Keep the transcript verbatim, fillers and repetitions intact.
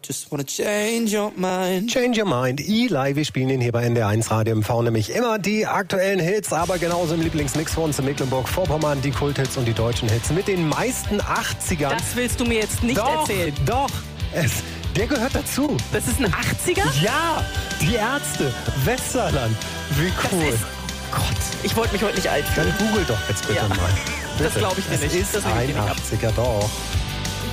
Just wanna change your mind. Change Your Mind, Eli, wir spielen ihn hier bei N D R eins Radio M V, nämlich immer die aktuellen Hits, aber genauso im Lieblingsmix von uns in Mecklenburg-Vorpommern, die Kulthits und die deutschen Hits mit den meisten achtzigern. Das willst du mir jetzt nicht doch, erzählen. Doch, es, der gehört dazu. Das ist ein achtziger? Ja, die Ärzte, Westerland, wie cool. Das ist, Gott, ich wollte mich heute nicht alt fühlen. Dann google doch jetzt bitte Ja. mal. Das glaube ich dir es nicht. Ist Das nehme ich ein dir nicht ab. achtziger, doch.